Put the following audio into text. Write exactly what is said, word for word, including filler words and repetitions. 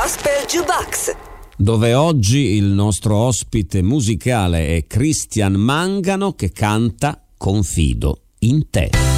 Gospel Jukebox, dove oggi il nostro ospite musicale è Cristian Mangano, che canta Confido in te.